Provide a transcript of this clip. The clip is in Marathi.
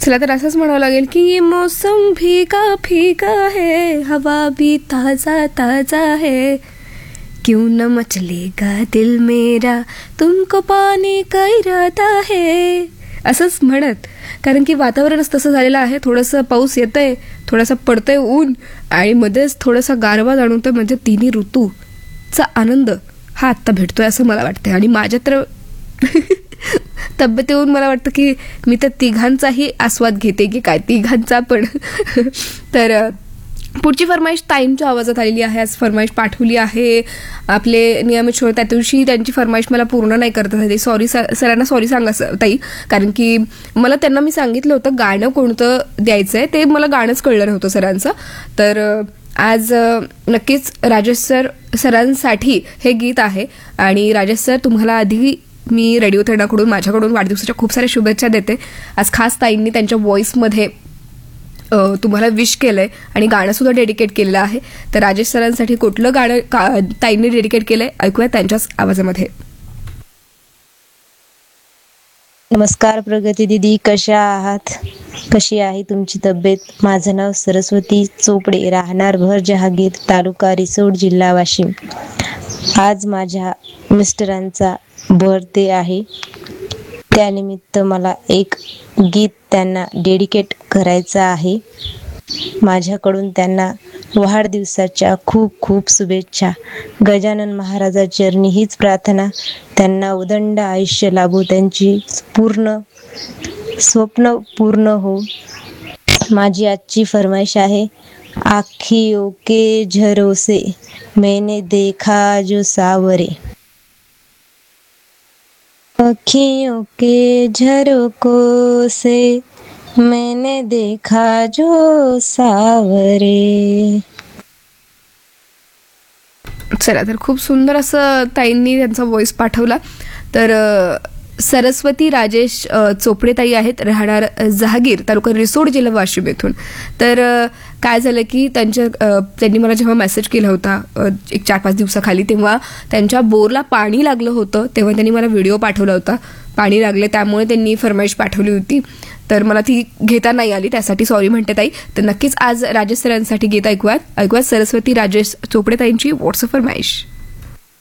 चला तर असंच म्हणावं लागेल की ये मौसम फीका फीका है, हवा भी ताजा ताजा है, क्यों न मचलेगा दिल मेरा, तुमको पाने का इरादा है. असंच म्हणत, कारण की वातावरणच तसं झालेलं आहे. थोडंसं पाऊस येतंय, थोडासा पडतंय ऊन आणि मध्येच थोडासा गारवा जाणवतोय. म्हणजे तिन्ही ऋतूचा आनंद हा आत्ता भेटतोय असं मला वाटतंय. आणि माझ्या तर तब्येतीवरून मला वाटतं की मी तर तिघांचाही आस्वाद घेते की काय, तिघांचा पण. तर पुढची फरमाईश ताईंच्या आवाजात आलेली आहे. आज फरमाईश पाठवली आहे आपले नियमित श्रोते. त्या दिवशी त्यांची फरमाईश मला पूर्ण नाही करता आली. सॉरी, सरांना सॉरी सांगा ताई, कारण की मला त्यांना मी सांगितलं होतं गाणं कोणतं द्यायचं आहे, ते मला गाणंच कळलं नव्हतं सरांचं. तर आज नक्कीच राजेश सरांसाठी हे गीत आहे. आणि राजेश सर, तुम्हाला आधी मी रेडिओ थेडाकडून माझ्याकडून वाढदिवसाच्या खूप साऱ्या शुभेच्छा देते. आज खास ताईंनी त्यांच्या व्हॉइसमध्ये तुम्हाला विश केलंय आणि गाणं सुद्धा डेडिकेट केलेलं आहे. तर राजेश सरांसाठी कुठलं गाणं ताईंनी डेडिकेट केलंय ऐकूया त्यांच्याच आवाजामध्ये. नमस्कार प्रगती दीदी, कशा आहात? कशी आहे तुमची तब्येत? माझं नाव सरस्वती चोपडे, राहणार भर जहागीर, तालुका रिसोड, जिल्हा वाशिम. आज माझ्या मिस्टरांचा बर्थडे आहे. त्यानिमित्त मला एक गीत त्यांना डेडिकेट करायचं आहे. माझ्याकडून त्यांना वाढदिवसाच्या खूप खूप शुभेच्छा. गजानन महाराजा चरणी हीच प्रार्थना, त्यांना उदंड आयुष्य लाभो, त्यांची स्वप्न पूर्ण हो. माझी आजची फरमाईश आहे, आँखियों के झरोसे मैंने देखा जो सावरे, आँखियों के झरोकों से मैंने देखा जो सावरे. चला तर खूप सुंदर असं ताईंनी त्यांचा व्हॉइस पाठवला. तर सरस्वती राजेश चोपडे ताई आहेत, राहणार जहागीर, तालुका रिसोड, जिल्हा वाशिम येथून. तर काय झालं की त्यांनी मला जेव्हा मेसेज केला होता एक 4-5 दिवसाखाली, तेव्हा त्यांच्या बोरला पाणी लागलं होतं. तेव्हा त्यांनी मला व्हिडिओ पाठवला होता. पाणी लागले त्यामुळे त्यांनी फरमाईश पाठवली होती. तर मला ती घेता नाही आली, त्यासाठी सॉरी म्हणते ताई. तर नक्कीच आज राजेश सरांसाठी गीत ऐकूयात सरस्वती राजेश चोपडे ताईंची व्हॉट्सअप फरमाईश.